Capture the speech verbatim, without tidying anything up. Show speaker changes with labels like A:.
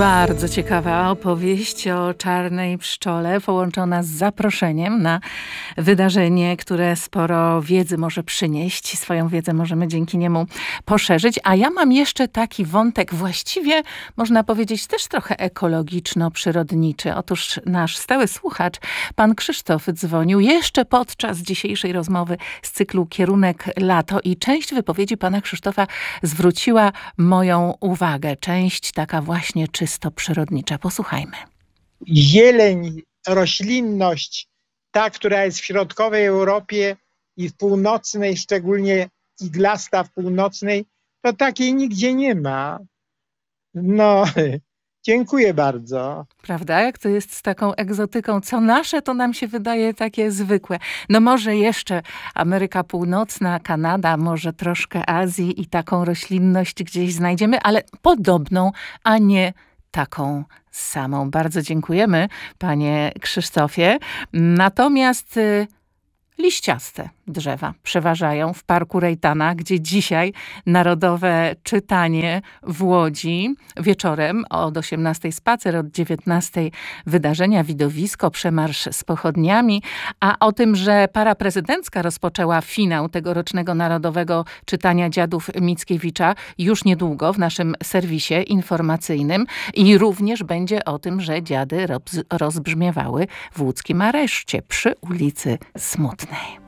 A: Bardzo ciekawa opowieść o czarnej pszczole, połączona z zaproszeniem na wydarzenie, które sporo wiedzy może przynieść. Swoją wiedzę możemy dzięki niemu poszerzyć. A ja mam jeszcze taki wątek właściwie, można powiedzieć, też trochę ekologiczno-przyrodniczy. Otóż nasz stały słuchacz, pan Krzysztof, dzwonił jeszcze podczas dzisiejszej rozmowy z cyklu Kierunek Lato i część wypowiedzi pana Krzysztofa zwróciła moją uwagę. Część taka właśnie czysto przyrodnicza. Posłuchajmy.
B: Zieleń, roślinność, ta, która jest w środkowej Europie i w północnej, szczególnie iglasta w północnej, to takiej nigdzie nie ma. No, dziękuję bardzo.
A: Prawda? Jak to jest z taką egzotyką? Co nasze, to nam się wydaje takie zwykłe. No może jeszcze Ameryka Północna, Kanada, może troszkę Azji i taką roślinność gdzieś znajdziemy, ale podobną, a nie taką samą. Bardzo dziękujemy, panie Krzysztofie. Natomiast y, liściaste drzewa przeważają w Parku Rejtana, gdzie dzisiaj narodowe czytanie w Łodzi. Wieczorem od osiemnastej spacer, od dziewiętnastej wydarzenia, widowisko, przemarsz z pochodniami. A o tym, że para prezydencka rozpoczęła finał tegorocznego narodowego czytania Dziadów Mickiewicza już niedługo w naszym serwisie informacyjnym. I również będzie o tym, że dziady roz- rozbrzmiewały w łódzkim areszcie przy ulicy Smutnej.